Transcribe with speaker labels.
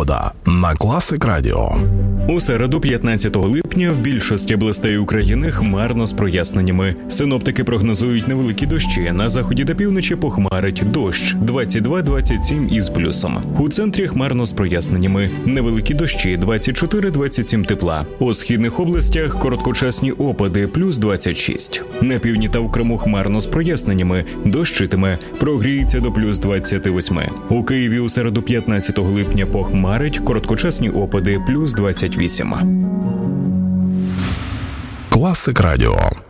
Speaker 1: Погода на Класик Радіо.
Speaker 2: У середу, 15 липня, в більшості областей України хмарно з проясненнями. Синоптики прогнозують невеликі дощі. На заході та півночі похмарить дощ 22-27 із плюсом. У центрі хмарно з проясненнями. Невеликі дощі 24-27 тепла. У східних областях короткочасні опади плюс 26. На півдні та в Криму хмарно з проясненнями. Дощитиме. Прогріється до плюс 28. У Києві у середу, 15 липня похмарить. Короткочасні опади плюс 28.
Speaker 1: Класик Радіо.